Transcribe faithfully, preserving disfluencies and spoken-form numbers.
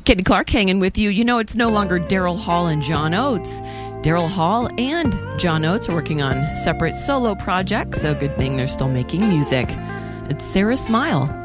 Katie Clark hanging with you. You know, it's no longer Daryl Hall and John Oates. Daryl Hall and John Oates are working on separate solo projects, so good thing they're still making music. It's Sarah Smile.